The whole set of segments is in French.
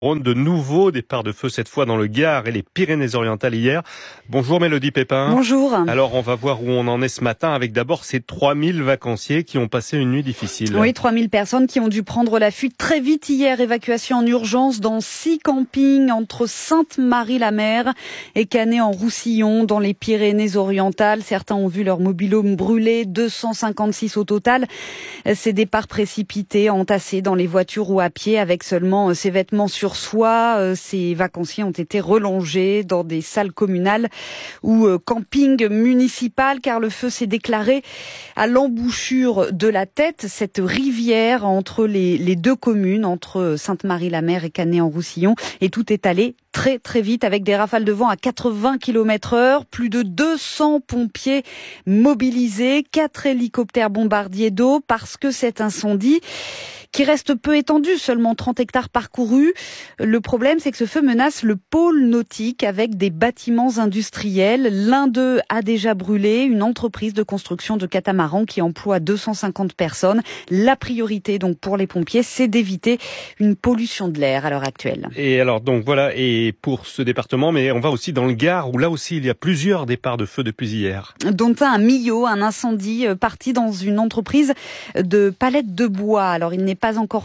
De nouveaux départs de feu, cette fois dans le Gard et les Pyrénées-Orientales hier. Bonjour Mélodie Pépin. Bonjour. Alors on va voir où on en est ce matin avec d'abord ces 3000 vacanciers qui ont passé une nuit difficile. Oui, 3000 personnes qui ont dû prendre la fuite très vite hier. Évacuation en urgence dans 6 campings entre Sainte-Marie-la-Mer et Canet-en-Roussillon dans les Pyrénées-Orientales. Certains ont vu leur mobil-home brûler, 256 au total. Ces départs précipités, entassés dans les voitures ou à pied avec seulement ses vêtements sur soi. Ces vacanciers ont été relongés dans des salles communales ou camping municipal car le feu s'est déclaré à l'embouchure de la Tête, cette rivière entre les deux communes, entre Sainte-Marie-la-Mer et Canet-en-Roussillon. Et tout est allé très très vite avec des rafales de vent à 80 km/h, plus de 200 pompiers mobilisés, 4 hélicoptères bombardiers d'eau parce que cet incendie qui reste peu étendu, seulement 30 hectares parcourus. Le problème, c'est que ce feu menace le pôle nautique avec des bâtiments industriels. L'un d'eux a déjà brûlé, une entreprise de construction de catamarans qui emploie 250 personnes. La priorité, donc, pour les pompiers, c'est d'éviter une pollution de l'air à l'heure actuelle. Et alors, donc, voilà, et pour ce département, mais on va aussi dans le Gard, où là aussi, il y a plusieurs départs de feu depuis hier. Dont un Millau, un incendie parti dans une entreprise de palettes de bois. Alors, il n'était pas encore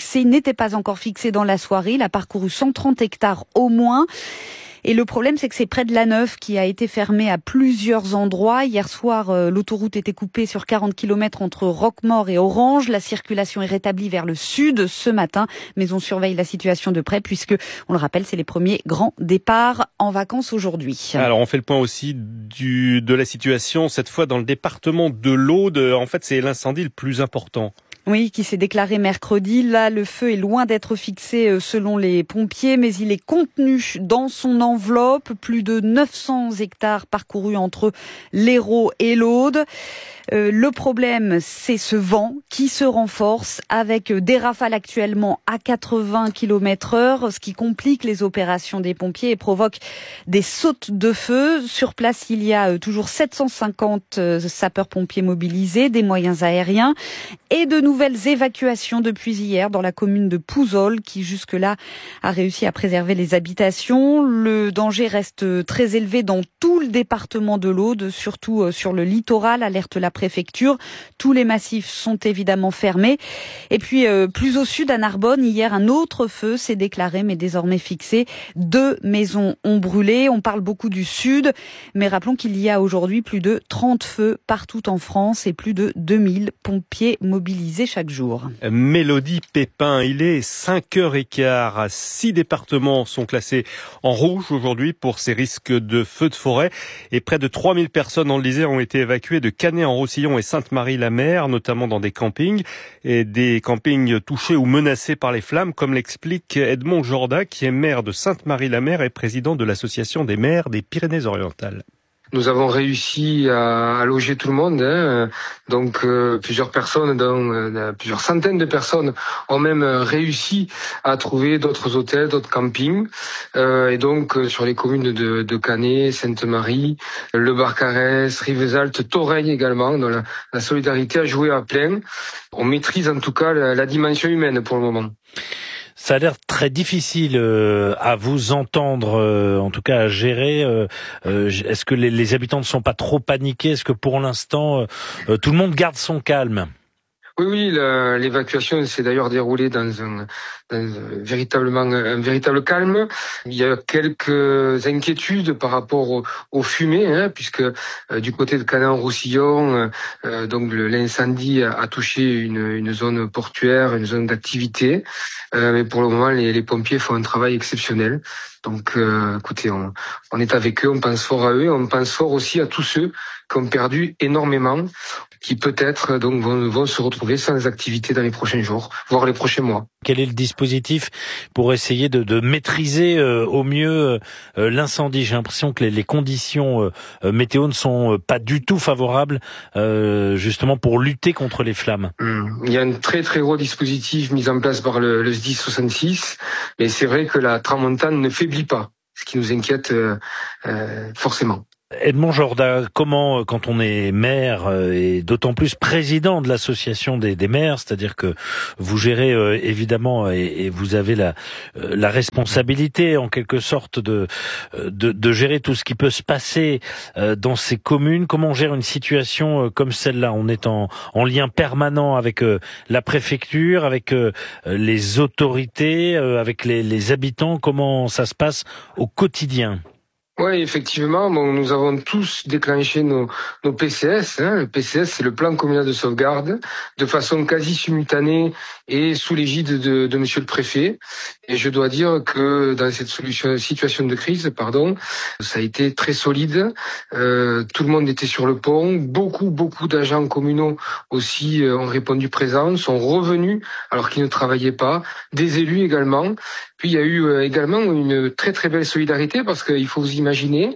fixé dans la soirée. Il a parcouru 130 hectares au moins. Et le problème, c'est que c'est près de La Neuve qui a été fermé à plusieurs endroits. Hier soir, l'autoroute était coupée sur 40 km entre Roquemaure et Orange. La circulation est rétablie vers le sud ce matin, mais on surveille la situation de près puisque, on le rappelle, c'est les premiers grands départs en vacances aujourd'hui. Alors, on fait le point aussi de la situation, cette fois dans le département de l'Aude. En fait, c'est l'incendie le plus important. Oui, qui s'est déclaré mercredi. Là, le feu est loin d'être fixé selon les pompiers, mais il est contenu dans son enveloppe. Plus de 900 hectares parcourus entre l'Hérault et l'Aude. Le problème, c'est ce vent qui se renforce avec des rafales actuellement à 80 km/h, ce qui complique les opérations des pompiers et provoque des sautes de feu. Sur place, il y a toujours 750 sapeurs-pompiers mobilisés, des moyens aériens et de nouvelles évacuations depuis hier dans la commune de Pouzol qui jusque-là a réussi à préserver les habitations. Le danger reste très élevé dans tout le département de l'Aude, surtout sur le littoral, alerte la préfecture. Tous les massifs sont évidemment fermés. Et puis, plus au sud, à Narbonne, hier, un autre feu s'est déclaré, mais désormais fixé. 2 maisons ont brûlé. On parle beaucoup du sud, mais rappelons qu'il y a aujourd'hui plus de 30 feux partout en France et plus de 2000 pompiers mobilisés chaque jour. Mélodie Pépin, il est 5h15. 6 départements sont classés en rouge aujourd'hui pour ces risques de feux de forêt. Et près de 3000 personnes, on le disait, ont été évacuées de Canet-en-Roussillon et Sainte-Marie-la-Mer, notamment dans des campings, et des campings touchés ou menacés par les flammes, comme l'explique Edmond Jorda, qui est maire de Sainte-Marie-la-Mer et président de l'association des maires des Pyrénées-Orientales. Nous avons réussi à loger tout le monde, donc plusieurs personnes, plusieurs centaines de personnes ont même réussi à trouver d'autres hôtels, d'autres campings. Et donc sur les communes de Canet, Sainte-Marie, Le Barcarès, Rivesaltes, Toreil également, dont la solidarité a joué à plein. On maîtrise en tout cas la dimension humaine pour le moment. Ça a l'air très difficile à vous entendre, en tout cas à gérer. Est-ce que les habitants ne sont pas trop paniqués? Est-ce que pour l'instant, tout le monde garde son calme? Oui, l'évacuation s'est d'ailleurs déroulée dans un véritable calme. Il y a quelques inquiétudes par rapport aux fumées, puisque du côté de Canet-en-Roussillon, donc l'incendie a touché une zone portuaire, une zone d'activité. Mais pour le moment, les pompiers font un travail exceptionnel. Donc, écoutez, on est avec eux, on pense fort à eux, on pense fort aussi à tous ceux qui ont perdu énormément, qui peut-être donc vont se retrouver sans activité dans les prochains jours, voire les prochains mois. Quel est le dispositif pour essayer de maîtriser au mieux l'incendie? J'ai l'impression que les conditions météo ne sont pas du tout favorables justement pour lutter contre les flammes. Il y a un très très gros dispositif mis en place par le SDIS 66, mais c'est vrai que la tramontane ne faiblit pas, ce qui nous inquiète forcément. Edmond Jorda, comment, quand on est maire et d'autant plus président de l'association des maires, c'est-à-dire que vous gérez évidemment et vous avez la responsabilité en quelque sorte de gérer tout ce qui peut se passer dans ces communes. Comment on gère une situation comme celle-là? On est en lien permanent avec la préfecture, avec les autorités, avec les habitants. Comment ça se passe au quotidien? Oui, effectivement, nous avons tous déclenché nos PCS. Le PCS, c'est le plan communal de sauvegarde, de façon quasi simultanée et sous l'égide de Monsieur le Préfet. Et je dois dire que dans cette situation de crise, ça a été très solide. Tout le monde était sur le pont. Beaucoup d'agents communaux aussi ont répondu présents, sont revenus alors qu'ils ne travaillaient pas. Des élus également. Puis il y a eu également une très belle solidarité parce qu'il faut vous imaginer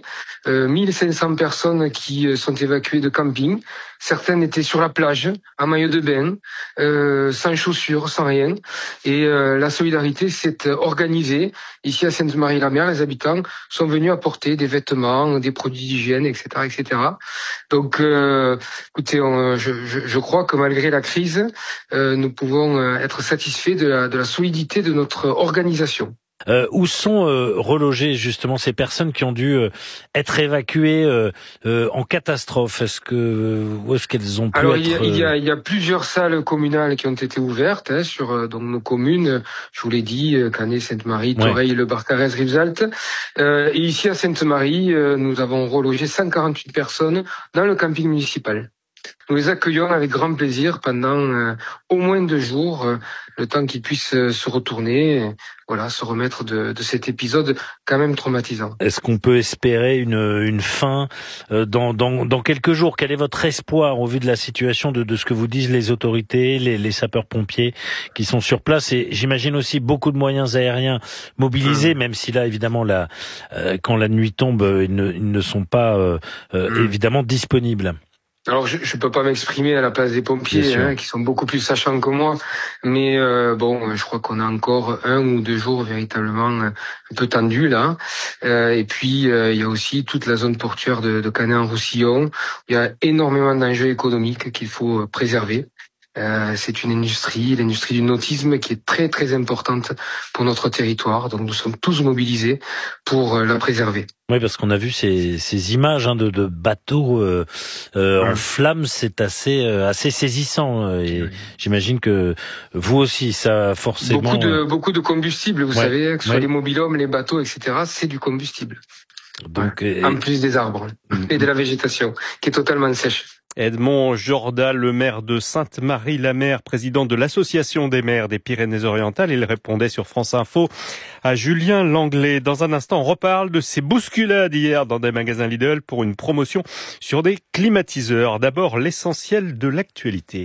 1500 personnes qui sont évacuées de camping. Certaines étaient sur la plage, en maillot de bain, sans chaussures, sans rien. Et la solidarité s'est organisée. Ici à Sainte-Marie-la-Mer, les habitants sont venus apporter des vêtements, des produits d'hygiène, etc. Donc, écoutez, je crois que malgré la crise, nous pouvons être satisfaits de la solidité de notre organisation. Où sont relogées justement ces personnes qui ont dû être évacuées en catastrophe? Où est-ce qu'elles ont pu être il y a plusieurs salles communales qui ont été ouvertes sur donc nos communes. Je vous l'ai dit, Canet, Sainte-Marie, Toreil, Le Barcarès, Rivesaltes. Et ici à Sainte-Marie, nous avons relogé 148 personnes dans le camping municipal. Nous les accueillons avec grand plaisir pendant au moins 2 jours, le temps qu'ils puissent se retourner, se remettre de cet épisode quand même traumatisant. Est-ce qu'on peut espérer une fin dans quelques jours? Quel est votre espoir au vu de la situation, de ce que vous disent les autorités, les sapeurs-pompiers qui sont sur place, et j'imagine aussi beaucoup de moyens aériens mobilisés, même si là évidemment quand la nuit tombe, ils ne sont pas évidemment disponibles. Alors je peux pas m'exprimer à la place des pompiers qui sont beaucoup plus sachants que moi, mais je crois qu'on a encore 1 ou 2 jours véritablement un peu tendus là. Et puis il y a aussi toute la zone portuaire de Canet-en-Roussillon. Il y a énormément d'enjeux économiques qu'il faut préserver. C'est l'industrie du nautisme qui est très importante pour notre territoire. Donc nous sommes tous mobilisés pour la préserver. Oui, parce qu'on a vu ces images de bateaux en flammes, c'est assez saisissant. Et j'imagine que vous aussi, ça forcément beaucoup de combustible. Vous savez, que ce soit les mobil-hommes, les bateaux, etc. C'est du combustible. Donc en plus des arbres et de la végétation qui est totalement sèche. Edmond Jorda, le maire de Sainte-Marie-la-Mer, président de l'association des maires des Pyrénées-Orientales. Il répondait sur France Info à Julien Langlais. Dans un instant, on reparle de ces bousculades hier dans des magasins Lidl pour une promotion sur des climatiseurs. D'abord, l'essentiel de l'actualité.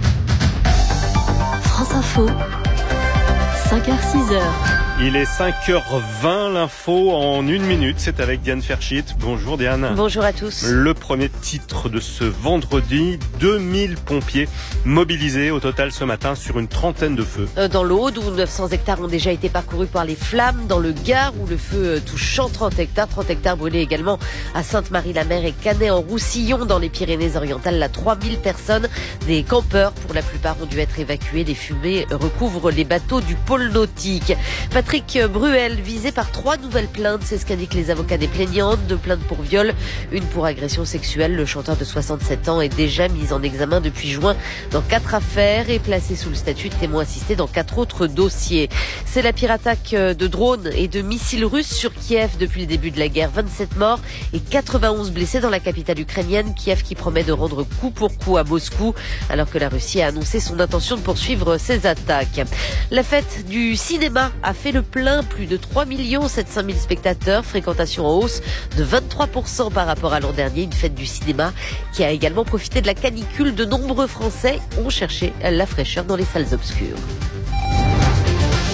France Info, 5h-6h. Il est 5h20, l'info en 1 minute. C'est avec Diane Ferchit. Bonjour Diane. Bonjour à tous. Le premier titre de ce vendredi, 2000 pompiers mobilisés au total ce matin sur une 30aine de feux. Dans l'Aude, où 900 hectares ont déjà été parcourus par les flammes. Dans le Gard, où le feu touche 130 hectares. 30 hectares brûlés également à Sainte-Marie-la-Mer et Canet-en-Roussillon. Dans les Pyrénées-Orientales, là, 3000 personnes. Des campeurs, pour la plupart, ont dû être évacués. Des fumées recouvrent les bateaux du pôle nautique. Patrick Bruel, visé par 3 nouvelles plaintes, c'est ce qu'indiquent les avocats des plaignantes. 2 plaintes pour viol, 1 pour agression sexuelle. Le chanteur de 67 ans est déjà mis en examen depuis juin dans 4 affaires et placé sous le statut de témoin assisté dans 4 autres dossiers. C'est la pire attaque de drones et de missiles russes sur Kiev depuis le début de la guerre. 27 morts et 91 blessés dans la capitale ukrainienne. Kiev qui promet de rendre coup pour coup à Moscou, alors que la Russie a annoncé son intention de poursuivre ses attaques. La fête du cinéma a fait le plein, plus de 3 700 000 spectateurs, fréquentation en hausse de 23% par rapport à l'an dernier, une fête du cinéma qui a également profité de la canicule. De nombreux Français ont cherché la fraîcheur dans les salles obscures.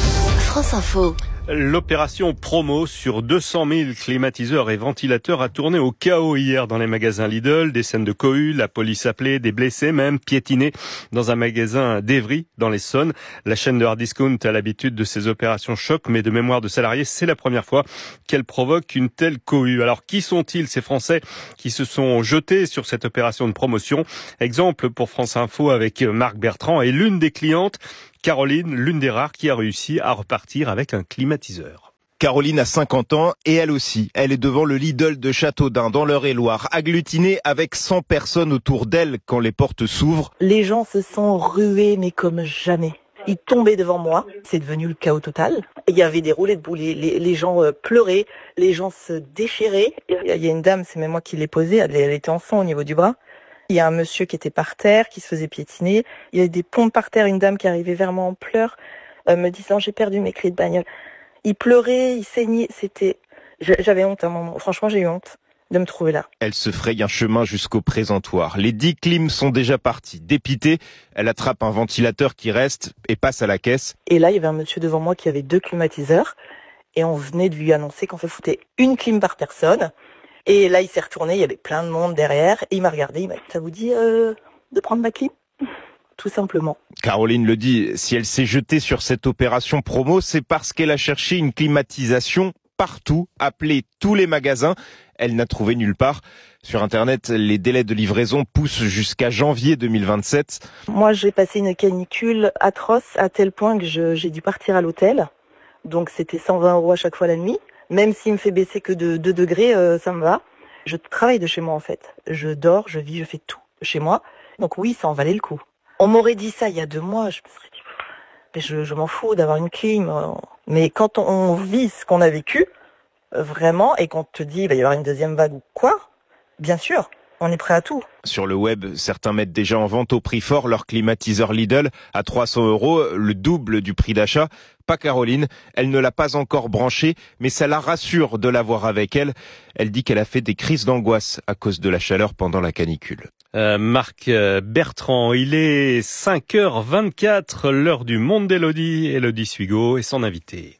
France Info. L'opération promo sur 200 000 climatiseurs et ventilateurs a tourné au chaos hier dans les magasins Lidl. Des scènes de cohue, la police appelée, des blessés même, piétinés dans un magasin d'Evry dans l'Essonne. La chaîne de hard discount a l'habitude de ces opérations choc, mais de mémoire de salariés, c'est la première fois qu'elle provoque une telle cohue. Alors qui sont-ils ces Français qui se sont jetés sur cette opération de promotion? Exemple pour France Info avec Marc Bertrand et l'une des clientes, Caroline, l'une des rares qui a réussi à repartir avec un climatiseur. Caroline a 50 ans et elle aussi, elle est devant le Lidl de Châteaudun dans l'Eure-et-Loire, agglutinée avec 100 personnes autour d'elle quand les portes s'ouvrent. Les gens se sont rués mais comme jamais. Ils tombaient devant moi, c'est devenu le chaos total. Il y avait des roulets de boules, les gens pleuraient, les gens se déchiraient. Il y a une dame, c'est même moi qui l'ai posée, elle était en sang au niveau du bras. Il y a un monsieur qui était par terre, qui se faisait piétiner. Il y a des pompes par terre, une dame qui arrivait vers moi en pleurs, me disant j'ai perdu mes clés de bagnole. Il pleurait, il saignait, j'avais honte à un moment. Franchement, j'ai eu honte de me trouver là. Elle se fraye un chemin jusqu'au présentoir. Les 10 clims sont déjà partis. Dépitée, elle attrape un ventilateur qui reste et passe à la caisse. Et là, il y avait un monsieur devant moi qui avait 2 climatiseurs. Et on venait de lui annoncer qu'on se foutait une clim par personne. Et là, il s'est retourné, il y avait plein de monde derrière. Et il m'a regardé, il m'a dit, ça vous dit de prendre ma clim ? Tout simplement. Caroline le dit, si elle s'est jetée sur cette opération promo, c'est parce qu'elle a cherché une climatisation partout, appelé tous les magasins. Elle n'a trouvé nulle part. Sur Internet, les délais de livraison poussent jusqu'à janvier 2027. Moi, j'ai passé une canicule atroce à tel point que j'ai dû partir à l'hôtel. Donc, c'était 120 € à chaque fois la nuit. Même s'il me fait baisser que de 2 degrés, ça me va. Je travaille de chez moi, en fait. Je dors, je vis, je fais tout chez moi. Donc oui, ça en valait le coup. On m'aurait dit ça il y a 2 mois, je me serais dit, mais je m'en fous d'avoir une clim. Mais quand on vit ce qu'on a vécu, vraiment, et qu'on te dit, il va y avoir une deuxième vague ou quoi, bien sûr, on est prêt à tout. Sur le web, certains mettent déjà en vente au prix fort leur climatiseur Lidl à 300 €, le double du prix d'achat. Pas Caroline, elle ne l'a pas encore branché, mais ça la rassure de l'avoir avec elle. Elle dit qu'elle a fait des crises d'angoisse à cause de la chaleur pendant la canicule. Marc Bertrand, il est 5h24, l'heure du monde d'Élodie. Élodie Suigo et son invité.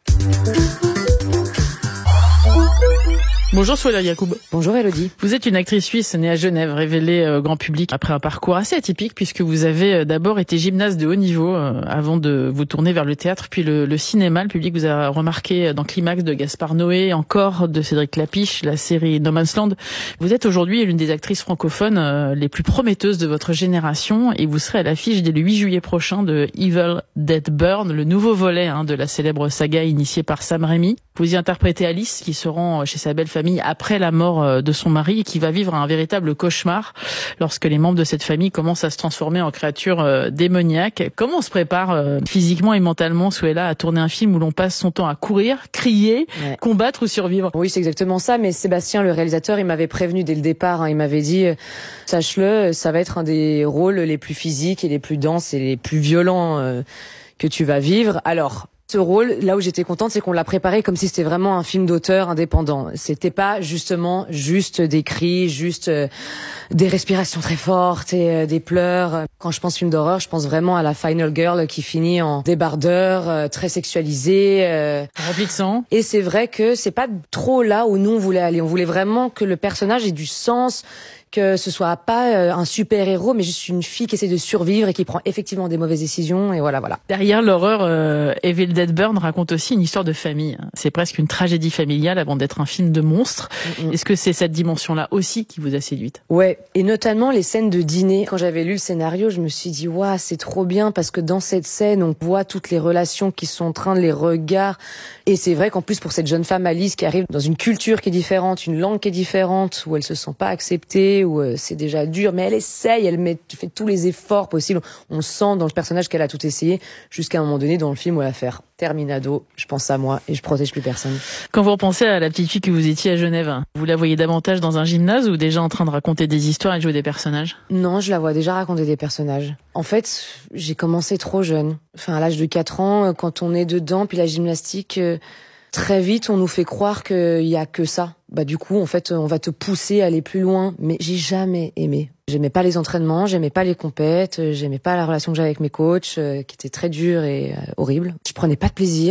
Bonjour Souhaila Yacoub. Bonjour Élodie. Vous êtes une actrice suisse née à Genève, révélée au grand public après un parcours assez atypique puisque vous avez d'abord été gymnaste de haut niveau avant de vous tourner vers le théâtre puis le cinéma. Le public vous a remarqué dans Climax de Gaspard Noé, encore de Cédric Clapiche, la série No Man's Land. Vous êtes aujourd'hui l'une des actrices francophones les plus prometteuses de votre génération et vous serez à l'affiche dès le 8 juillet prochain de Evil Dead Burn, le nouveau volet de la célèbre saga initiée par Sam Raimi. Vous y interprétez Alice qui se rend chez sa belle famille après la mort de son mari et qui va vivre un véritable cauchemar lorsque les membres de cette famille commencent à se transformer en créatures démoniaques. Comment on se prépare physiquement et mentalement, Souhaila, à tourner un film où l'on passe son temps à courir, crier, combattre ou survivre? Oui, c'est exactement ça, mais Sébastien, le réalisateur, il m'avait prévenu dès le départ, il m'avait dit, sache-le, ça va être un des rôles les plus physiques et les plus denses et les plus violents que tu vas vivre. Alors, ce rôle, là où j'étais contente, c'est qu'on l'a préparé comme si c'était vraiment un film d'auteur indépendant. C'était pas justement juste des cris, juste des respirations très fortes et des pleurs. Quand je pense film d'horreur, je pense vraiment à la Final Girl qui finit en débardeur, très sexualisée, rempli de sang. Et c'est vrai que c'est pas trop là où nous on voulait aller. On voulait vraiment que le personnage ait du sens, que ce soit pas un super-héros, mais juste une fille qui essaie de survivre et qui prend effectivement des mauvaises décisions, et voilà. Derrière l'horreur, Evil Dead Burn raconte aussi une histoire de famille. C'est presque une tragédie familiale avant d'être un film de monstre. Est-ce que c'est cette dimension-là aussi qui vous a séduite? Ouais, et notamment les scènes de dîner. Quand j'avais lu le scénario, je me suis dit, waouh, c'est trop bien, parce que dans cette scène, on voit toutes les relations qui sont en train de les regards. Et c'est vrai qu'en plus, pour cette jeune femme Alice qui arrive dans une culture qui est différente, une langue qui est différente, où elle se sent pas acceptée, où c'est déjà dur, mais elle essaye, fait tous les efforts possibles. On sent dans le personnage qu'elle a tout essayé, jusqu'à un moment donné dans le film où elle va faire terminado, je pense à moi et je protège plus personne. Quand vous repensez à la petite fille que vous étiez à Genève, vous la voyez davantage dans un gymnase ou déjà en train de raconter des histoires et de jouer des personnages? Non, je la vois déjà raconter des personnages. En fait, j'ai commencé trop jeune. Enfin, à l'âge de 4 ans, quand on est dedans, puis la gymnastique, très vite, on nous fait croire qu'il y a que ça. Du coup, en fait, on va te pousser à aller plus loin. Mais j'ai jamais aimé. J'aimais pas les entraînements, j'aimais pas les compètes, j'aimais pas la relation que j'avais avec mes coachs, qui était très dure et horrible. Je prenais pas de plaisir.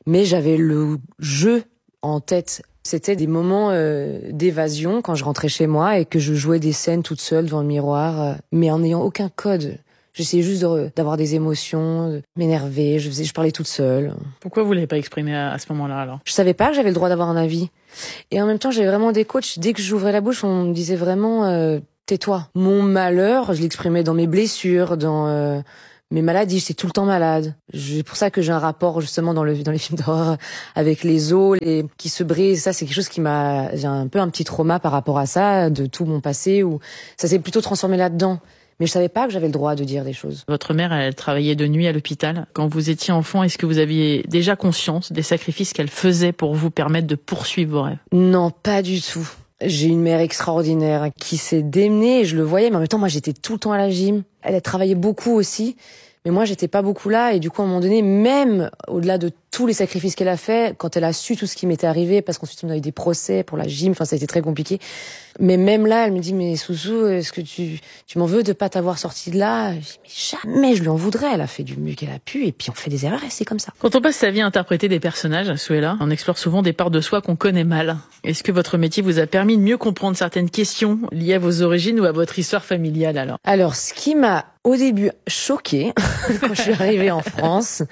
mais j'avais le jeu en tête. C'était des moments d'évasion quand je rentrais chez moi et que je jouais des scènes toute seule devant le miroir, mais en n'ayant aucun code. J'essayais juste d'avoir des émotions, de m'énerver, je parlais toute seule. Pourquoi vous l'avez pas exprimé à ce moment-là alors? Je savais pas que j'avais le droit d'avoir un avis. Et en même temps, j'avais vraiment des coachs, dès que j'ouvrais la bouche, on me disait vraiment tais-toi. Mon malheur, je l'exprimais dans mes blessures, dans mes maladies, j'étais tout le temps malade. C'est pour ça que j'ai un rapport justement dans les films d'horreur avec les os qui se brisent. Ça, c'est quelque chose j'ai un peu un petit trauma par rapport à ça, de tout mon passé, où ça s'est plutôt transformé là-dedans. Mais je savais pas que j'avais le droit de dire des choses. Votre mère, elle travaillait de nuit à l'hôpital. Quand vous étiez enfant, est-ce que vous aviez déjà conscience des sacrifices qu'elle faisait pour vous permettre de poursuivre vos rêves? Non, pas du tout. J'ai une mère extraordinaire qui s'est démenée et je le voyais, mais en même temps, moi, j'étais tout le temps à la gym. Elle a travaillé beaucoup aussi, mais moi, j'étais pas beaucoup là. Et du coup, à un moment donné, même au-delà de tous les sacrifices qu'elle a fait, quand elle a su tout ce qui m'était arrivé, parce qu'ensuite on a eu des procès pour la gym, enfin ça a été très compliqué. Mais même là, elle me dit, mais Sousou, est-ce que tu m'en veux de pas t'avoir sorti de là? Je dis, mais jamais je lui en voudrais. Elle a fait du mieux qu'elle a pu, et puis on fait des erreurs, et c'est comme ça. Quand on passe sa vie à interpréter des personnages, Souheila, on explore souvent des parts de soi qu'on connaît mal. Est-ce que votre métier vous a permis de mieux comprendre certaines questions liées à vos origines ou à votre histoire familiale alors? Alors, ce qui m'a au début choquée quand je suis arrivée en France,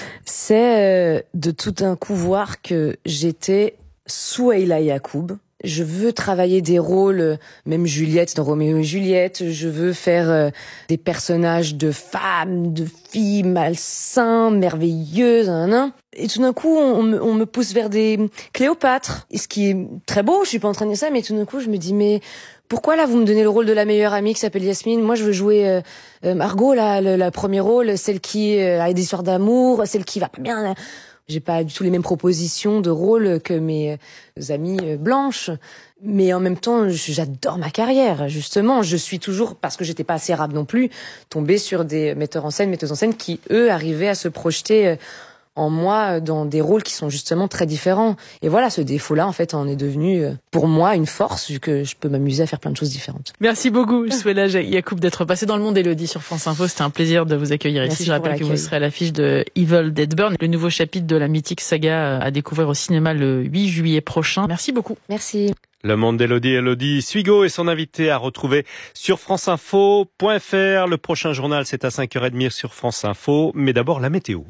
c'est de tout d'un coup voir que j'étais Souheila Yacoub. Je veux travailler des rôles, même Juliette dans Roméo et Juliette, je veux faire des personnages de femmes, de filles malsains, merveilleuses, Et tout d'un coup, on me pousse vers des Cléopâtre, ce qui est très beau, je suis pas en train de dire ça, mais tout d'un coup, je me dis, mais pourquoi là vous me donnez le rôle de la meilleure amie qui s'appelle Yasmine? Moi je veux jouer Margot, la premier rôle, celle qui a des histoires d'amour, celle qui va pas bien. J'ai pas du tout les mêmes propositions de rôle que mes amies blanches, mais en même temps j'adore ma carrière. Justement, je suis toujours, parce que j'étais pas assez arabe non plus, tombée sur des metteuses en scène qui eux arrivaient à se projeter en moi dans des rôles qui sont justement très différents. Et voilà, ce défaut-là, en fait, en est devenu, pour moi, une force, vu que je peux m'amuser à faire plein de choses différentes. Merci beaucoup, Souheila Yacoub, d'être passée dans le monde Élodie sur France Info. C'était un plaisir de vous accueillir ici. Je rappelle que vous serez à l'affiche de Evil Dead Burn, le nouveau chapitre de la mythique saga à découvrir au cinéma le 8 juillet prochain. Merci beaucoup. Merci. Le monde d'Élodie, Élodie Suigo et son invité à retrouver sur franceinfo.fr. Le prochain journal, c'est à 5h30 sur France Info. Mais d'abord, la météo.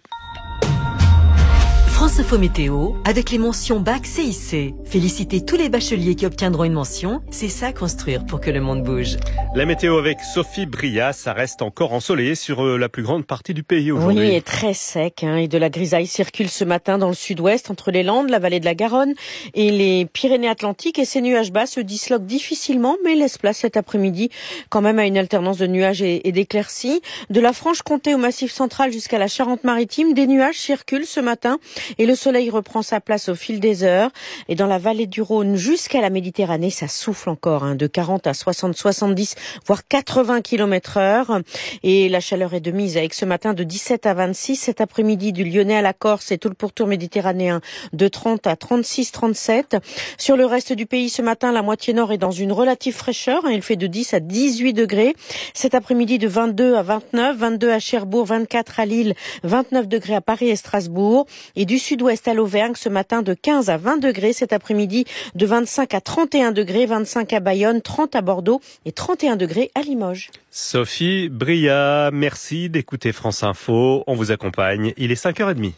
France Info Météo, avec les mentions Bac CIC. Félicitez tous les bacheliers qui obtiendront une mention. C'est ça construire pour que le monde bouge. La météo avec Sophie Bria, ça reste encore ensoleillé sur la plus grande partie du pays aujourd'hui. Oui, et très sec. Et de la grisaille circule ce matin dans le sud-ouest, entre les Landes, la vallée de la Garonne et les Pyrénées-Atlantiques. Et ces nuages bas se disloquent difficilement, mais laissent place cet après-midi quand même à une alternance de nuages et d'éclaircies. De la Franche-Comté au Massif central jusqu'à la Charente-Maritime, des nuages circulent ce matin. Et le soleil reprend sa place au fil des heures. Et dans la vallée du Rhône jusqu'à la Méditerranée, ça souffle encore, de 40 à 60, 70, voire 80 km/h. Et la chaleur est de mise avec ce matin de 17 à 26. Cet après-midi, du Lyonnais à la Corse et tout le pourtour méditerranéen, de 30 à 36, 37. Sur le reste du pays, ce matin, la moitié nord est dans une relative fraîcheur. Il fait de 10 à 18 degrés. Cet après-midi, de 22 à 29, 22 à Cherbourg, 24 à Lille, 29 degrés à Paris et Strasbourg. Et du sud-ouest à l'Auvergne, ce matin de 15 à 20 degrés, cet après-midi de 25 à 31 degrés, 25 à Bayonne, 30 à Bordeaux et 31 degrés à Limoges. Sophie Bria, merci d'écouter France Info. On vous accompagne, il est 5h30.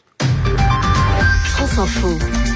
France Info.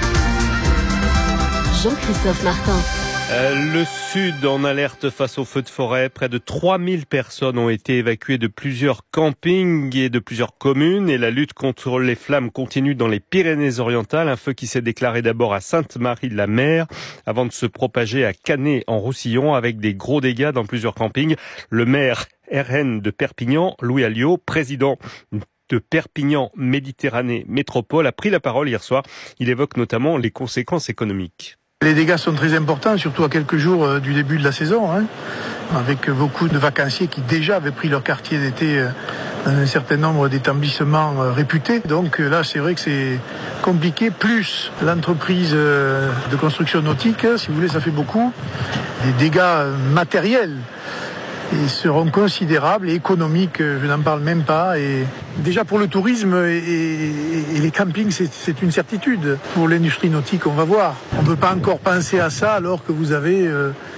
Jean-Christophe Martin. Le sud en alerte face aux feux de forêt. Près de 3000 personnes ont été évacuées de plusieurs campings et de plusieurs communes. Et la lutte contre les flammes continue dans les Pyrénées-Orientales. Un feu qui s'est déclaré d'abord à Sainte-Marie-la-Mer avant de se propager à Canet en Roussillon avec des gros dégâts dans plusieurs campings. Le maire RN de Perpignan, Louis Alliot, président de Perpignan Méditerranée Métropole, a pris la parole hier soir. Il évoque notamment les conséquences économiques. Les dégâts sont très importants, surtout à quelques jours du début de la saison, avec beaucoup de vacanciers qui déjà avaient pris leur quartier d'été dans un certain nombre d'établissements réputés. Donc là, c'est vrai que c'est compliqué, plus l'entreprise de construction nautique, si vous voulez, ça fait beaucoup. Des dégâts matériels et seront considérables et économiques, je n'en parle même pas. Et déjà pour le tourisme et les campings, c'est une certitude. Pour l'industrie nautique, on va voir. On ne peut pas encore penser à ça alors que vous avez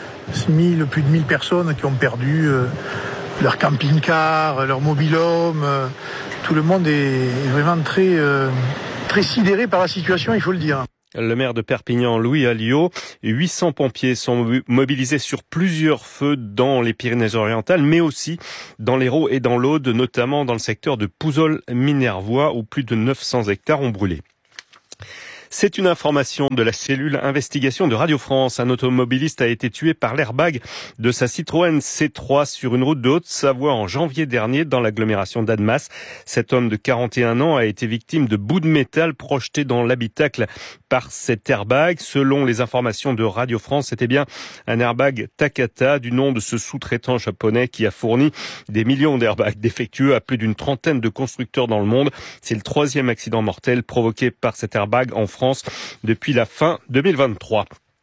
plus de 1000 personnes qui ont perdu leur camping-car, leur mobil-home. Tout le monde est vraiment très sidéré par la situation, il faut le dire. Le maire de Perpignan, Louis Alliot, 800 pompiers sont mobilisés sur plusieurs feux dans les Pyrénées-Orientales, mais aussi dans l'Hérault et dans l'Aude, notamment dans le secteur de Pouzol-Minervois, où plus de 900 hectares ont brûlé. C'est une information de la cellule investigation de Radio France. Un automobiliste a été tué par l'airbag de sa Citroën C3 sur une route de Haute-Savoie en janvier dernier dans l'agglomération d'Annemasse. Cet homme de 41 ans a été victime de bouts de métal projetés dans l'habitacle par cet airbag. Selon les informations de Radio France, c'était bien un airbag Takata du nom de ce sous-traitant japonais qui a fourni des millions d'airbags défectueux à plus d'une trentaine de constructeurs dans le monde. C'est le 3e accident mortel provoqué par cet airbag en France depuis la fin 2023.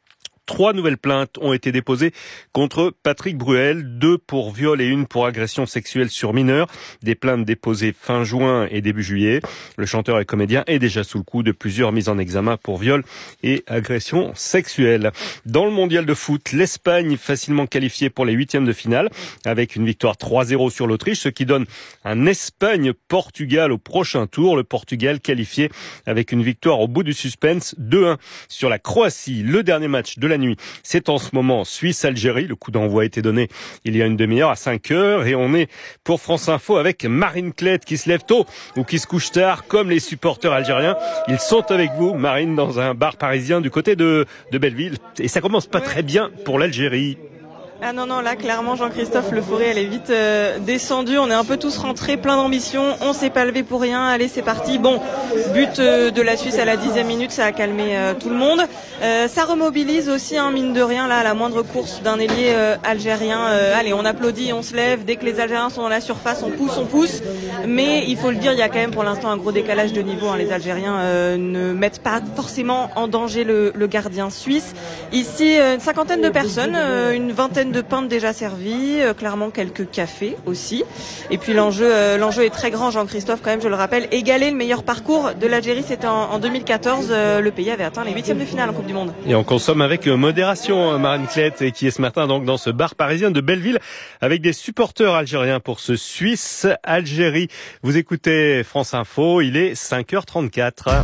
3 nouvelles plaintes ont été déposées contre Patrick Bruel, 2 pour viol et 1 pour agression sexuelle sur mineurs. Des plaintes déposées fin juin et début juillet. Le chanteur et comédien est déjà sous le coup de plusieurs mises en examen pour viol et agression sexuelle. Dans le mondial de foot, l'Espagne facilement qualifiée pour les 8e de finale avec une victoire 3-0 sur l'Autriche, ce qui donne un Espagne-Portugal au prochain tour. Le Portugal qualifié avec une victoire au bout du suspense 2-1 sur la Croatie. Le dernier match de la nuit, c'est en ce moment Suisse-Algérie. Le coup d'envoi a été donné il y a une demi-heure à 5h et on est pour France Info avec Marine Klett qui se lève tôt ou qui se couche tard comme les supporters algériens. Ils sont avec vous, Marine, dans un bar parisien du côté de Belleville et ça commence pas très bien pour l'Algérie. Ah non, là clairement Jean-Christophe Leforest elle est vite descendue, on est un peu tous rentrés plein d'ambition, on s'est pas levé pour rien, allez c'est parti. Bon, but de la Suisse à la 10e minute, ça a calmé tout le monde. Ça remobilise aussi, mine de rien, là à la moindre course d'un ailier algérien, allez on applaudit, on se lève, dès que les Algériens sont dans la surface on pousse, mais il faut le dire, il y a quand même pour l'instant un gros décalage de niveau, les Algériens ne mettent pas forcément en danger le gardien suisse. Ici une cinquantaine de personnes, une vingtaine de pintes déjà servies, clairement quelques cafés aussi. Et puis l'enjeu est très grand, Jean-Christophe, quand même, je le rappelle. Égaler le meilleur parcours de l'Algérie, c'était en 2014. Le pays avait atteint les 8e de finale en Coupe du Monde. Et on consomme avec modération, Marine Klett, qui est ce matin donc dans ce bar parisien de Belleville avec des supporters algériens pour ce Suisse-Algérie. Vous écoutez France Info, il est 5h34.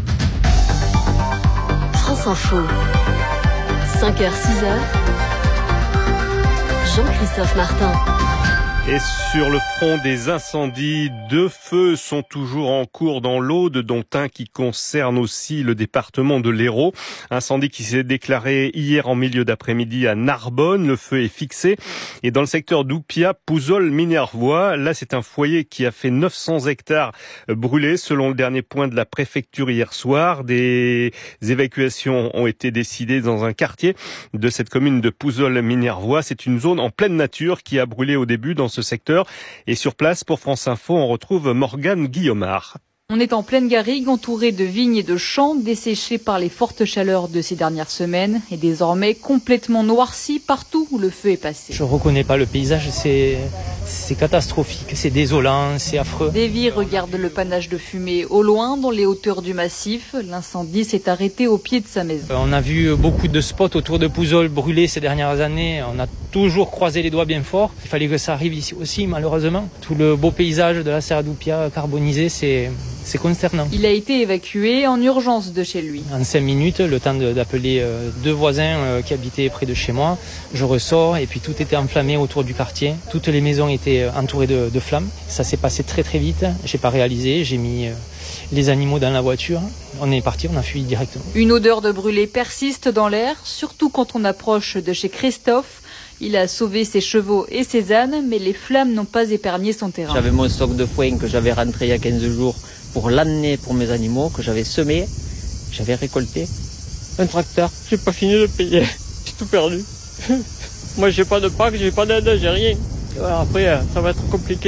France Info, 5h, 6h. Jean-Christophe Martin. Et sur le front des incendies, 2 feux sont toujours en cours dans l'Aude, dont un qui concerne aussi le département de l'Hérault. Incendie qui s'est déclaré hier en milieu d'après-midi à Narbonne. Le feu est fixé. Et dans le secteur d'Oupia, Pouzol-Minervois, là c'est un foyer qui a fait 900 hectares brûlés selon le dernier point de la préfecture hier soir. Des évacuations ont été décidées dans un quartier de cette commune de Pouzol-Minervois. C'est une zone en pleine nature qui a brûlé au début dans ce secteur. Et sur place, pour France Info, on retrouve Morgane Guillaumard. On est en pleine garrigue, entouré de vignes et de champs, desséchés par les fortes chaleurs de ces dernières semaines et désormais complètement noircis partout où le feu est passé. Je reconnais pas le paysage, c'est catastrophique, c'est désolant, c'est affreux. Davy regarde le panache de fumée au loin, dans les hauteurs du massif. L'incendie s'est arrêté au pied de sa maison. On a vu beaucoup de spots autour de Pouzol brûler ces dernières années. On a toujours croisé les doigts bien fort. Il fallait que ça arrive ici aussi, malheureusement. Tout le beau paysage de la serre d'Oupia carbonisé, c'est consternant. Il a été évacué en urgence de chez lui. En 5 minutes, le temps d'appeler 2 voisins qui habitaient près de chez moi. Je ressors et puis tout était enflammé autour du quartier. Toutes les maisons étaient entourées de flammes. Ça s'est passé très très vite. J'ai pas réalisé. J'ai mis les animaux dans la voiture. On est parti, on a fui directement. Une odeur de brûlé persiste dans l'air, surtout quand on approche de chez Christophe. Il a sauvé ses chevaux et ses ânes, mais les flammes n'ont pas épargné son terrain. J'avais mon stock de foin que j'avais rentré il y a 15 jours pour l'année pour mes animaux, que j'avais semé, j'avais récolté. Un tracteur, j'ai pas fini de payer, j'ai tout perdu. Moi j'ai pas de PAC, j'ai pas d'aide, j'ai rien. Après ça va être compliqué.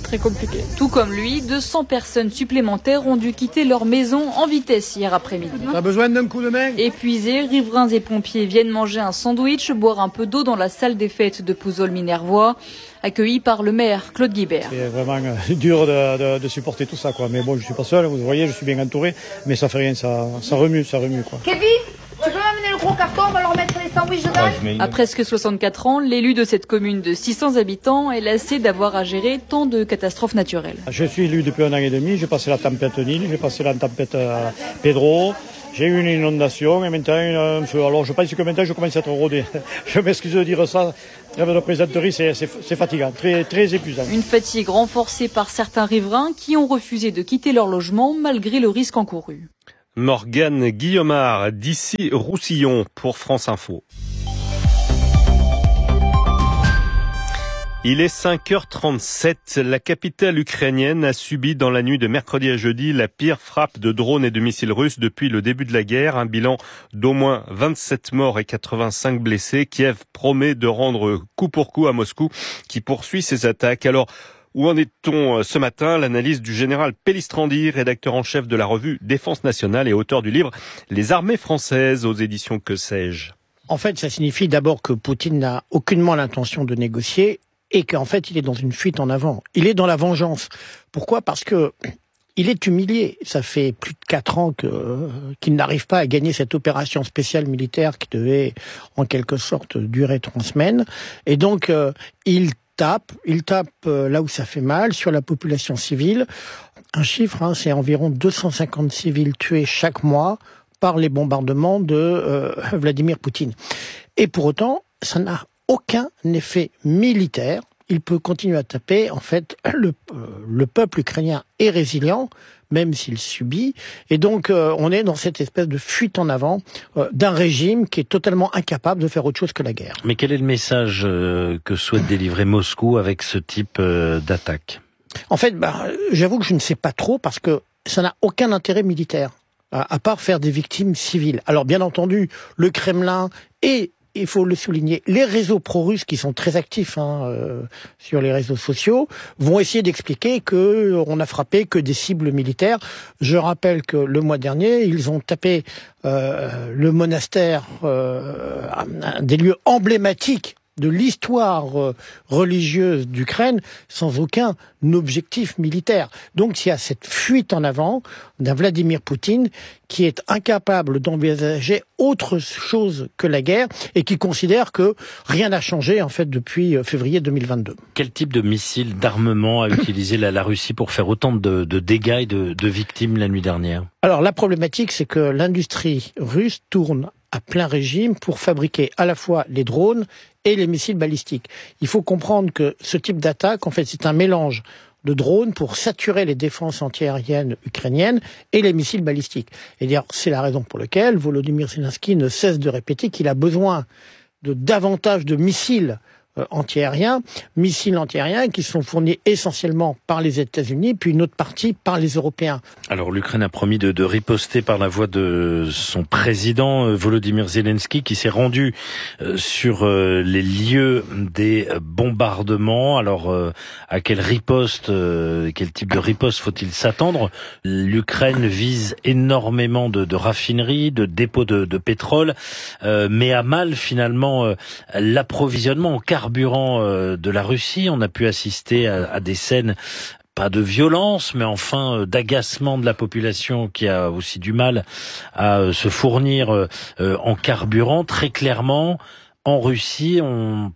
très compliqué. Tout comme lui, 200 personnes supplémentaires ont dû quitter leur maison en vitesse hier après-midi. T'as besoin d'un coup de main ? Épuisés, riverains et pompiers viennent manger un sandwich, boire un peu d'eau dans la salle des fêtes de Pouzol-Minervois, accueillis par le maire Claude Guibert. C'est vraiment dur de supporter tout ça, quoi. Mais bon, je suis pas seul, vous voyez, je suis bien entouré, mais ça fait rien, ça remue, quoi. Kevin, tu peux m'amener le gros carton, on va leur mettre les sandwichs dedans ? À presque 64 ans, l'élu de cette commune de 600 habitants est lassé d'avoir à gérer tant de catastrophes naturelles. Je suis élu depuis 1 an et demi, j'ai passé la tempête Nil, j'ai passé la tempête Pedro, j'ai eu une inondation et maintenant un feu. Alors je pense que maintenant je commence à être rodé. Je m'excuse de dire ça, trêve de plaisanterie, c'est fatigant, très, très épuisant. Une fatigue renforcée par certains riverains qui ont refusé de quitter leur logement malgré le risque encouru. Morgane Guillaumard, d'ici Roussillon pour France Info. Il est 5h37. La capitale ukrainienne a subi dans la nuit de mercredi à jeudi la pire frappe de drones et de missiles russes depuis le début de la guerre. Un bilan d'au moins 27 morts et 85 blessés. Kiev promet de rendre coup pour coup à Moscou qui poursuit ses attaques. Alors, où en est-on ce matin? L'analyse du général Pellistrandi, rédacteur en chef de la revue Défense nationale et auteur du livre Les armées françaises aux éditions Que sais-je. En fait, ça signifie d'abord que Poutine n'a aucunement l'intention de négocier et qu'en fait, il est dans une fuite en avant. Il est dans la vengeance. Pourquoi ? Parce que il est humilié. Ça fait plus de 4 ans qu'il n'arrive pas à gagner cette opération spéciale militaire qui devait en quelque sorte durer 3 semaines. Et donc, il tape là où ça fait mal, sur la population civile. Un chiffre, c'est environ 250 civils tués chaque mois par les bombardements de Vladimir Poutine. Et pour autant, ça n'a aucun effet militaire. Il peut continuer à taper. En fait, le peuple ukrainien est résilient, même s'il subit. Et donc, on est dans cette espèce de fuite en avant d'un régime qui est totalement incapable de faire autre chose que la guerre. Mais quel est le message que souhaite délivrer Moscou avec ce type d'attaque ? En fait, j'avoue que je ne sais pas trop parce que ça n'a aucun intérêt militaire, à part faire des victimes civiles. Alors, bien entendu, le Kremlin et il faut le souligner, les réseaux pro-russes qui sont très actifs sur les réseaux sociaux vont essayer d'expliquer que on a frappé que des cibles militaires. Je rappelle que le mois dernier, ils ont tapé le monastère, un des lieux emblématiques de l'histoire religieuse d'Ukraine sans aucun objectif militaire. Donc il y a cette fuite en avant d'un Vladimir Poutine qui est incapable d'envisager autre chose que la guerre et qui considère que rien n'a changé en fait depuis février 2022. Quel type de missile, d'armement a utilisé la Russie pour faire autant de dégâts et de victimes la nuit dernière ? Alors la problématique, c'est que l'industrie russe tourne à plein régime pour fabriquer à la fois les drones et les missiles balistiques. Il faut comprendre que ce type d'attaque, en fait, c'est un mélange de drones pour saturer les défenses antiaériennes ukrainiennes et les missiles balistiques. Et d'ailleurs, c'est la raison pour laquelle Volodymyr Zelensky ne cesse de répéter qu'il a besoin de davantage de missiles antiaériens qui sont fournis essentiellement par les États-Unis, puis une autre partie par les Européens. Alors l'Ukraine a promis de riposter par la voix de son président Volodymyr Zelensky qui s'est rendu sur les lieux des bombardements. Alors à quelle riposte, quel type de riposte faut-il s'attendre ? L'Ukraine vise énormément de raffineries, de dépôts de pétrole, mais a mal finalement l'approvisionnement en carburant de la Russie. On a pu assister à des scènes, pas de violence, mais enfin d'agacement de la population qui a aussi du mal à se fournir en carburant. Très clairement, en Russie, on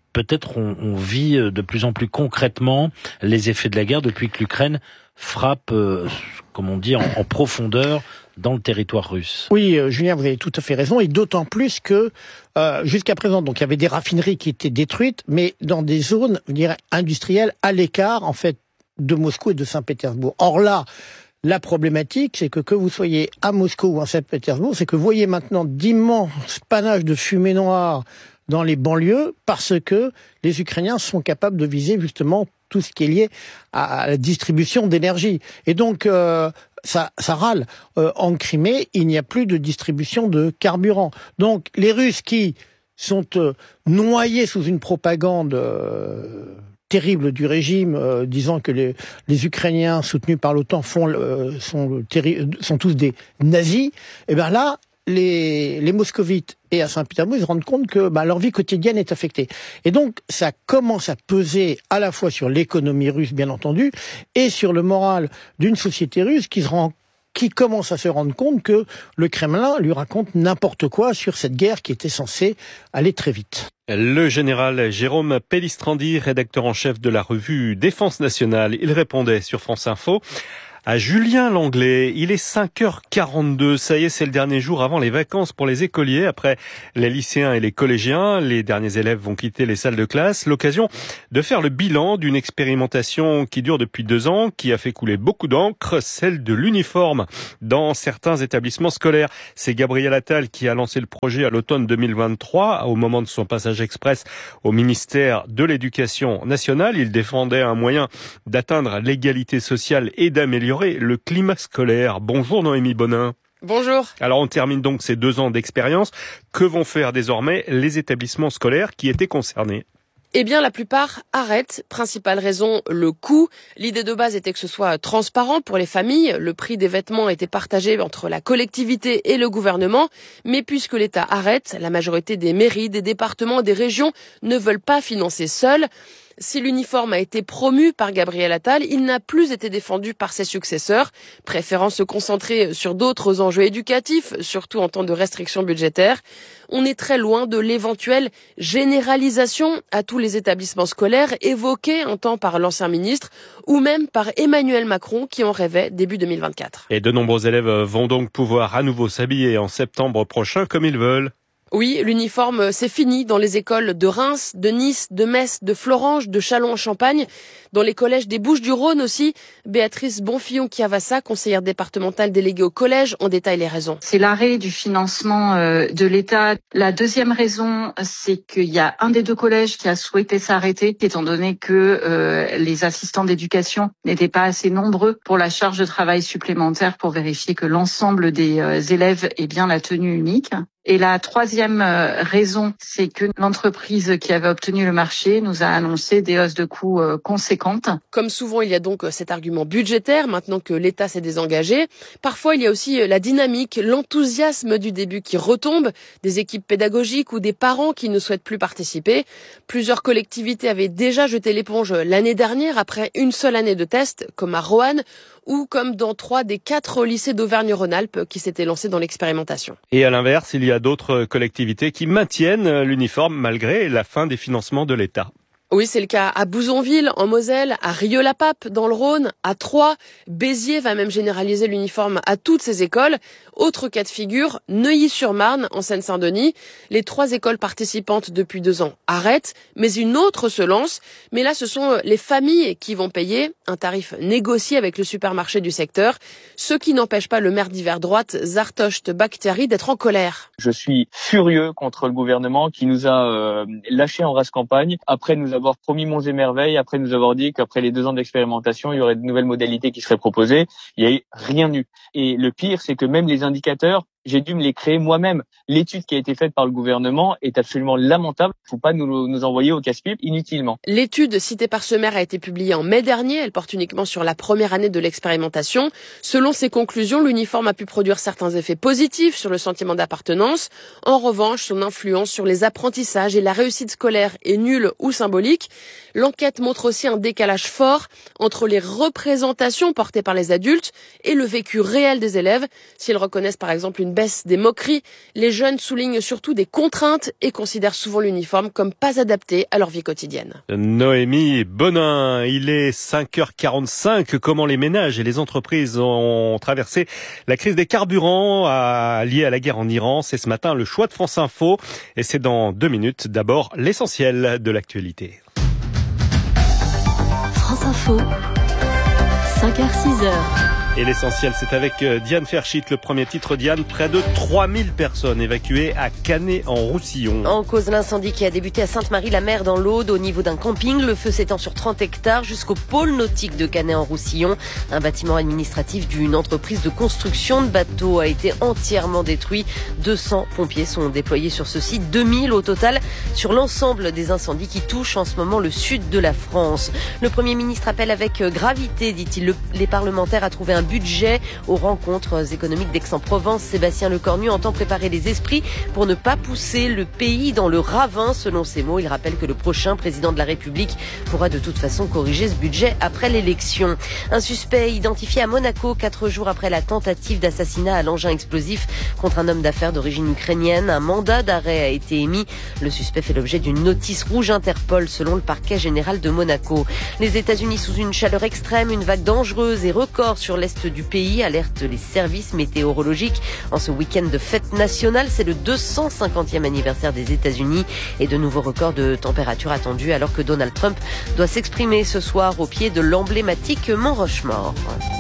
vit de plus en plus concrètement les effets de la guerre depuis que l'Ukraine frappe, comme on dit, en profondeur dans le territoire russe. Oui, Julien, vous avez tout à fait raison, et d'autant plus que jusqu'à présent, donc il y avait des raffineries qui étaient détruites, mais dans des zones, je dirais, industrielles à l'écart, en fait, de Moscou et de Saint-Pétersbourg. Or là, la problématique, c'est que vous soyez à Moscou ou à Saint-Pétersbourg, c'est que vous voyez maintenant d'immenses panaches de fumée noire dans les banlieues parce que les Ukrainiens sont capables de viser justement tout ce qui est lié à la distribution d'énergie. Et donc, ça râle. En Crimée, il n'y a plus de distribution de carburant. Donc, les Russes qui sont noyés sous une propagande terrible du régime, disant que les Ukrainiens soutenus par l'OTAN sont tous des nazis, et bien là, les moscovites et à Saint-Pétersbourg, ils se rendent compte que leur vie quotidienne est affectée. Et donc, ça commence à peser à la fois sur l'économie russe, bien entendu, et sur le moral d'une société russe qui commence à se rendre compte que le Kremlin lui raconte n'importe quoi sur cette guerre qui était censée aller très vite. Le général Jérôme Pellistrandi, rédacteur en chef de la revue Défense nationale, il répondait sur France Info à Julien Langlais. Il est 5h42. Ça y est, c'est le dernier jour avant les vacances pour les écoliers. Après les lycéens et les collégiens, les derniers élèves vont quitter les salles de classe. L'occasion de faire le bilan d'une expérimentation qui dure depuis 2 ans, qui a fait couler beaucoup d'encre, celle de l'uniforme dans certains établissements scolaires. C'est Gabriel Attal qui a lancé le projet à l'automne 2023, au moment de son passage express au ministère de l'Éducation nationale. Il défendait un moyen d'atteindre l'égalité sociale et d'améliorer le climat scolaire. Bonjour Noémie Bonin. Bonjour. Alors on termine donc ces 2 ans d'expérience. Que vont faire désormais les établissements scolaires qui étaient concernés ? Eh bien, la plupart arrêtent. Principale raison, le coût. L'idée de base était que ce soit transparent pour les familles. Le prix des vêtements était partagé entre la collectivité et le gouvernement. Mais puisque l'État arrête, la majorité des mairies, des départements, des régions ne veulent pas financer seuls. Si l'uniforme a été promu par Gabriel Attal, il n'a plus été défendu par ses successeurs, préférant se concentrer sur d'autres enjeux éducatifs, surtout en temps de restrictions budgétaires. On est très loin de l'éventuelle généralisation à tous les établissements scolaires évoquée un temps par l'ancien ministre ou même par Emmanuel Macron qui en rêvait début 2024. Et de nombreux élèves vont donc pouvoir à nouveau s'habiller en septembre prochain comme ils veulent. Oui, l'uniforme, c'est fini dans les écoles de Reims, de Nice, de Metz, de Florange, de Châlons-en-Champagne, dans les collèges des Bouches-du-Rhône aussi. Béatrice Bonfillon-Chiavassa, conseillère départementale déléguée au collège, en détaille les raisons. C'est l'arrêt du financement de l'État. La deuxième raison, c'est qu'il y a un des 2 collèges qui a souhaité s'arrêter, étant donné que les assistants d'éducation n'étaient pas assez nombreux pour la charge de travail supplémentaire pour vérifier que l'ensemble des élèves ait bien la tenue unique. Et la troisième raison, c'est que l'entreprise qui avait obtenu le marché nous a annoncé des hausses de coûts conséquentes. Comme souvent, il y a donc cet argument budgétaire, maintenant que l'État s'est désengagé. Parfois, il y a aussi la dynamique, l'enthousiasme du début qui retombe, des équipes pédagogiques ou des parents qui ne souhaitent plus participer. Plusieurs collectivités avaient déjà jeté l'éponge l'année dernière après une seule année de test, comme à Roanne, ou comme dans 3 des 4 lycées d'Auvergne-Rhône-Alpes qui s'étaient lancés dans l'expérimentation. Et à l'inverse, il y a d'autres collectivités qui maintiennent l'uniforme malgré la fin des financements de l'État. Oui, c'est le cas à Bouzonville, en Moselle, à Rieux-la-Pape, dans le Rhône, à Troyes. Béziers va même généraliser l'uniforme à toutes ses écoles. Autre cas de figure, Neuilly-sur-Marne, en Seine-Saint-Denis. Les 3 écoles participantes depuis 2 ans arrêtent, mais une autre se lance. Mais là, ce sont les familles qui vont payer un tarif négocié avec le supermarché du secteur. Ce qui n'empêche pas le maire d'hiver droite, Zartocht Bakhtiari, d'être en colère. Je suis furieux contre le gouvernement qui nous a lâchés en race campagne, après nous avoir promis monts et merveilles, après nous avoir dit qu'après les 2 ans d'expérimentation, il y aurait de nouvelles modalités qui seraient proposées. Il n'y a rien eu. Et le pire, c'est que même les indicateurs, j'ai dû me les créer moi-même. L'étude qui a été faite par le gouvernement est absolument lamentable. Il ne faut pas nous envoyer au casse-pipe inutilement. L'étude citée par ce maire a été publiée en mai dernier. Elle porte uniquement sur la première année de l'expérimentation. Selon ses conclusions, l'uniforme a pu produire certains effets positifs sur le sentiment d'appartenance. En revanche, son influence sur les apprentissages et la réussite scolaire est nulle ou symbolique. L'enquête montre aussi un décalage fort entre les représentations portées par les adultes et le vécu réel des élèves. S'ils reconnaissent par exemple une baisse des moqueries, les jeunes soulignent surtout des contraintes et considèrent souvent l'uniforme comme pas adapté à leur vie quotidienne. Noémie Bonin, il est 5h45. Comment les ménages et les entreprises ont traversé la crise des carburants liée à la guerre en Iran? C'est ce matin le choix de France Info et c'est dans 2 minutes. D'abord, l'essentiel de l'actualité. France Info, 5h-6h. Et l'essentiel, c'est avec Diane Ferchit, le premier titre. Diane, près de 3000 personnes évacuées à Canet-en-Roussillon. En cause l'incendie qui a débuté à Sainte-Marie-la-Mer dans l'Aude au niveau d'un camping. Le feu s'étend sur 30 hectares jusqu'au pôle nautique de Canet-en-Roussillon. Un bâtiment administratif d'une entreprise de construction de bateaux a été entièrement détruit. 200 pompiers sont déployés sur ce site, 2000 au total sur l'ensemble des incendies qui touchent en ce moment le sud de la France. Le Premier ministre appelle avec gravité, dit-il, les parlementaires à trouver un budget aux rencontres économiques d'Aix-en-Provence. Sébastien Lecornu entend préparer les esprits pour ne pas pousser le pays dans le ravin, selon ses mots. Il rappelle que le prochain président de la République pourra de toute façon corriger ce budget après l'élection. Un suspect identifié à Monaco 4 jours après la tentative d'assassinat à l'engin explosif contre un homme d'affaires d'origine ukrainienne. Un mandat d'arrêt a été émis. Le suspect fait l'objet d'une notice rouge Interpol selon le parquet général de Monaco. Les États-Unis sous une chaleur extrême, une vague dangereuse et record sur l'est du pays, alerte les services météorologiques. En ce week-end de fête nationale, c'est le 250e anniversaire des États-Unis et de nouveaux records de température attendus alors que Donald Trump doit s'exprimer ce soir au pied de l'emblématique Mont Rushmore.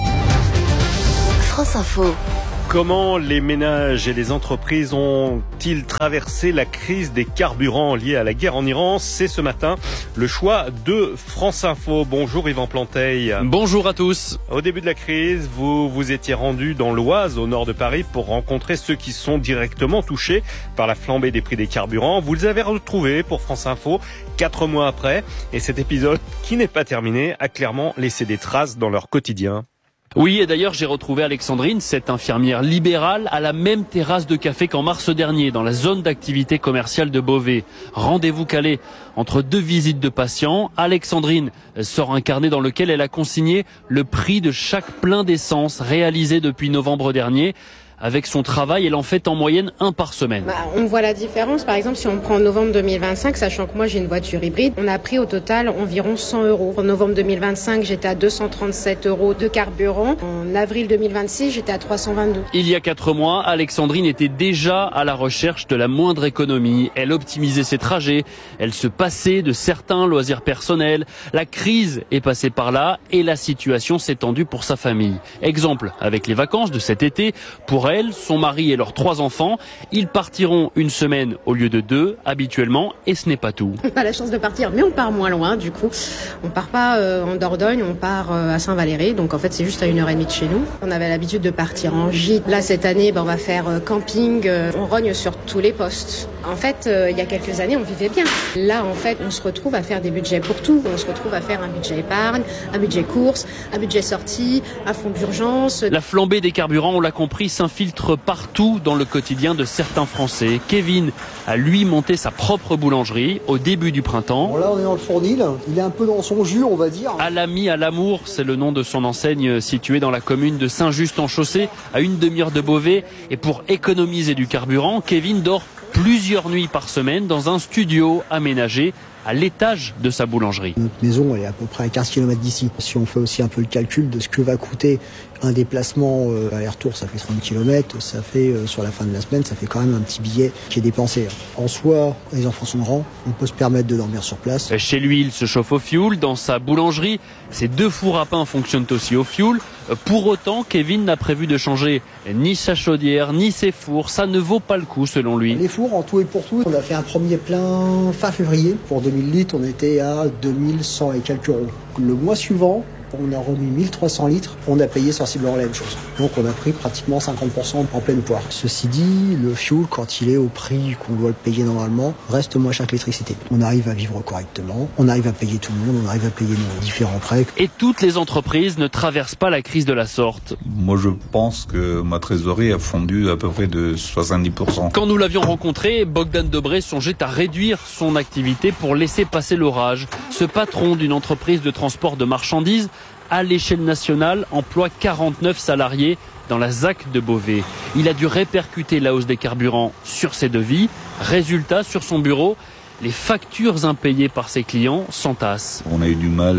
France Info. Comment les ménages et les entreprises ont-ils traversé la crise des carburants liée à la guerre en Iran? C'est ce matin le choix de France Info. Bonjour Yvan Planteil. Bonjour à tous. Au début de la crise, vous vous étiez rendu dans l'Oise, au nord de Paris, pour rencontrer ceux qui sont directement touchés par la flambée des prix des carburants. Vous les avez retrouvés pour France Info 4 mois après. Et cet épisode, qui n'est pas terminé, a clairement laissé des traces dans leur quotidien. Oui, et d'ailleurs, j'ai retrouvé Alexandrine, cette infirmière libérale, à la même terrasse de café qu'en mars dernier, dans la zone d'activité commerciale de Beauvais. Rendez-vous calé entre 2 visites de patients. Alexandrine sort un carnet dans lequel elle a consigné le prix de chaque plein d'essence réalisé depuis novembre dernier. Avec son travail, elle en fait en moyenne 1 par semaine. On voit la différence. Par exemple, si on prend novembre 2025, sachant que moi j'ai une voiture hybride, on a pris au total environ 100 €. En novembre 2025, j'étais à 237 € de carburant. En avril 2026, j'étais à 322. Il y a 4 mois, Alexandrine était déjà à la recherche de la moindre économie. Elle optimisait ses trajets, elle se passait de certains loisirs personnels. La crise est passée par là et la situation s'est tendue pour sa famille. Exemple, avec les vacances de cet été, pour elle, son mari et leurs 3 enfants, ils partiront une semaine au lieu de 2 habituellement, et ce n'est pas tout. On a la chance de partir, mais on part moins loin du coup. On part pas en Dordogne, on part à Saint-Valéry, donc en fait c'est juste à 1h30 de chez nous. On avait l'habitude de partir en gîte. Là cette année, on va faire camping, on rogne sur tous les postes. En fait, il y a quelques années, on vivait bien. Là, en fait, on se retrouve à faire des budgets pour tout. On se retrouve à faire un budget épargne, un budget course, un budget sortie, un fonds d'urgence. La flambée des carburants, on l'a compris, s'infiltre partout dans le quotidien de certains Français. Kevin a lui monté sa propre boulangerie au début du printemps. Bon, là, on est dans le fournil. Il est un peu dans son jus, on va dire. À l'ami, à l'amour, c'est le nom de son enseigne située dans la commune de Saint-Just-en-Chaussée, à une demi-heure de Beauvais. Et pour économiser du carburant, Kevin dort plusieurs nuits par semaine dans un studio aménagé à l'étage de sa boulangerie. Notre maison est à peu près à 15 km d'ici. Si on fait aussi un peu le calcul de ce que va coûter un déplacement aller-retour, ça fait 30 km, ça fait sur la fin de la semaine, ça fait quand même un petit billet qui est dépensé. En soi, les enfants sont grands, on peut se permettre de dormir sur place. Chez lui, il se chauffe au fioul. Dans sa boulangerie, ses 2 fours à pain fonctionnent aussi au fioul. Pour autant, Kevin n'a prévu de changer ni sa chaudière, ni ses fours. Ça ne vaut pas le coup, selon lui. Les fours, en tout et pour tout, on a fait un premier plein fin février. Pour 2000 litres, on était à 2100 et quelques €. Le mois suivant, on a remis 1300 litres, on a payé sensiblement la même chose. Donc on a pris pratiquement 50% en pleine poire. Ceci dit, le fuel, quand il est au prix qu'on doit le payer normalement, reste moins cher que l'électricité. On arrive à vivre correctement, on arrive à payer tout le monde, on arrive à payer nos différents prêts. Et toutes les entreprises ne traversent pas la crise de la sorte. Moi je pense que ma trésorerie a fondu à peu près de 70%. Quand nous l'avions rencontré, Bogdan Debré songeait à réduire son activité pour laisser passer l'orage. Ce patron d'une entreprise de transport de marchandises à l'échelle nationale, emploie 49 salariés dans la ZAC de Beauvais. Il a dû répercuter la hausse des carburants sur ses devis. Résultat, sur son bureau, les factures impayées par ses clients s'entassent. On a eu du mal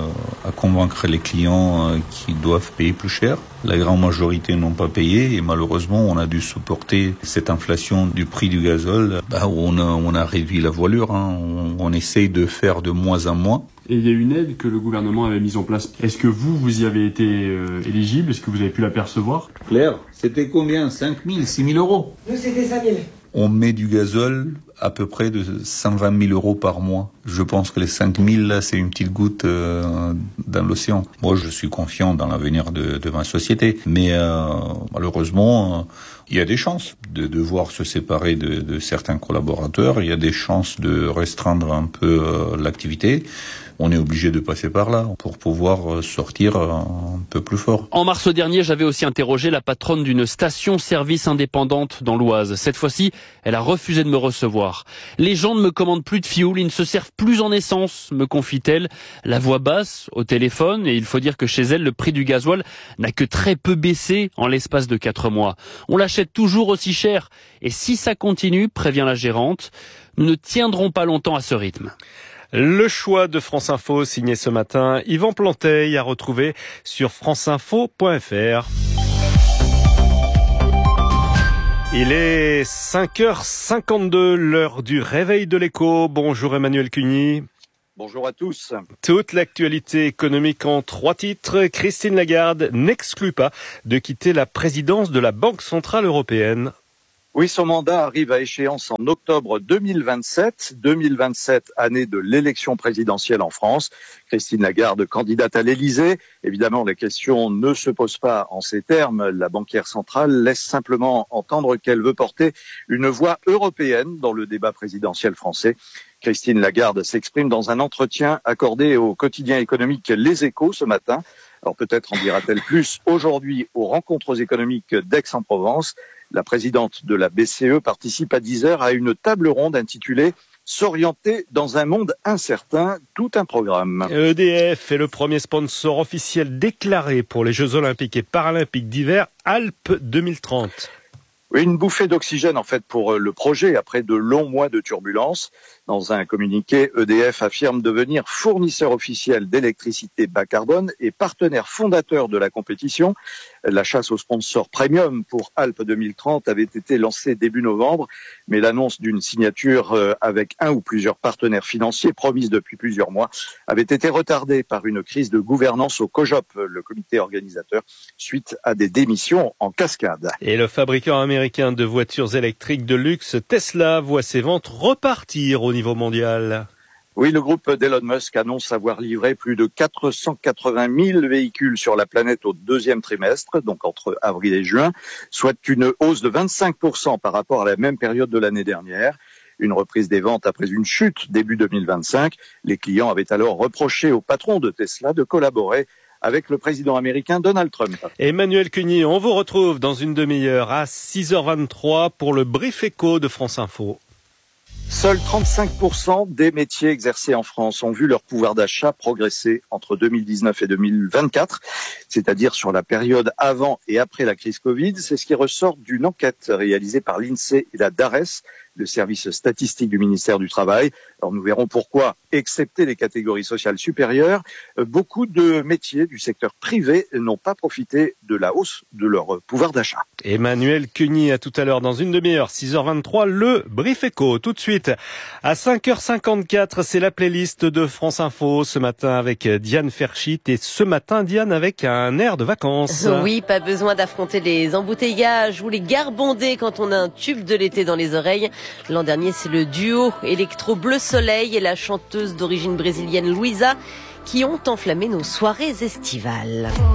à convaincre les clients qui doivent payer plus cher. La grande majorité n'ont pas payé et malheureusement on a dû supporter cette inflation du prix du gazole. On a réduit la voilure, on essaye de faire de moins en moins. et il y a une aide que le gouvernement avait mise en place. Est-ce que vous y avez été éligible? Est-ce que vous avez pu l'apercevoir? Claire, c'était combien? 5 000, 6 000 euros? Nous, c'était 5 000. On met du gazole à peu près de 120 000 euros par mois. Je pense que les 5 000, là, c'est une petite goutte dans l'océan. Moi, je suis confiant dans l'avenir de ma société. Mais malheureusement, il y a des chances de devoir se séparer de certains collaborateurs. Il y a des chances de restreindre un peu l'activité. On est obligé de passer par là pour pouvoir sortir un peu plus fort. En mars dernier, j'avais aussi interrogé la patronne d'une station-service indépendante dans l'Oise. Cette fois-ci, elle a refusé de me recevoir. Les gens ne me commandent plus de fioul, ils ne se servent plus en essence, me confie-t-elle, la voix basse au téléphone. Et il faut dire que chez elle, le prix du gasoil n'a que très peu baissé en l'espace de 4 mois. On l'achète toujours aussi cher. Et si ça continue, prévient la gérante, nous ne tiendrons pas longtemps à ce rythme. Le choix de France Info, signé ce matin Yvan Planteil, à retrouver sur franceinfo.fr. Il est 5h52, l'heure du réveil de l'écho. Bonjour Emmanuel Cuny. Bonjour à tous. Toute l'actualité économique en 3 titres. Christine Lagarde n'exclut pas de quitter la présidence de la Banque Centrale Européenne. Oui, son mandat arrive à échéance en octobre 2027. 2027, année de l'élection présidentielle en France. Christine Lagarde, candidate à l'Élysée. Évidemment, la question ne se pose pas en ces termes. La banquière centrale laisse simplement entendre qu'elle veut porter une voix européenne dans le débat présidentiel français. Christine Lagarde s'exprime dans un entretien accordé au quotidien économique Les Échos ce matin. Alors peut-être en dira-t-elle plus aujourd'hui aux rencontres économiques d'Aix-en-Provence. La présidente de la BCE participe à 10h à une table ronde intitulée « S'orienter dans un monde incertain », tout un programme. EDF est le premier sponsor officiel déclaré pour les Jeux Olympiques et Paralympiques d'hiver Alpes 2030. Oui, une bouffée d'oxygène en fait pour le projet après de longs mois de turbulences. Dans un communiqué, EDF affirme devenir fournisseur officiel d'électricité bas carbone et partenaire fondateur de la compétition. La chasse aux sponsors premium pour Alpes 2030 avait été lancée début novembre, mais l'annonce d'une signature avec un ou plusieurs partenaires financiers promise depuis plusieurs mois avait été retardée par une crise de gouvernance au COJOP, le comité organisateur, suite à des démissions en cascade. Et le fabricant américain de voitures électriques de luxe Tesla voit ses ventes repartir au niveau mondial. Oui, le groupe d'Elon Musk annonce avoir livré plus de 480 000 véhicules sur la planète au 2e trimestre, donc entre avril et juin, soit une hausse de 25% par rapport à la même période de l'année dernière. Une reprise des ventes après une chute début 2025. Les clients avaient alors reproché au patron de Tesla de collaborer avec le président américain Donald Trump. Emmanuel Cuny, on vous retrouve dans une demi-heure à 6h23 pour le Brief Éco de France Info. Seuls 35% des métiers exercés en France ont vu leur pouvoir d'achat progresser entre 2019 et 2024, c'est-à-dire sur la période avant et après la crise Covid. C'est ce qui ressort d'une enquête réalisée par l'INSEE et la DARES, le service statistique du ministère du Travail. Alors nous verrons pourquoi, excepté les catégories sociales supérieures, beaucoup de métiers du secteur privé n'ont pas profité de la hausse de leur pouvoir d'achat. Emmanuel Cuny, à tout à l'heure dans une demi-heure, 6h23, le Brief Éco. Tout de suite, à 5h54, c'est la playlist de France Info ce matin avec Diane Ferchit. Et ce matin, Diane, avec un air de vacances. Oui, pas besoin d'affronter les embouteillages ou les gares bondées quand on a un tube de l'été dans les oreilles. L'an dernier, c'est le duo Electro Bleu Soleil et la chanteuse d'origine brésilienne Luisa qui ont enflammé nos soirées estivales.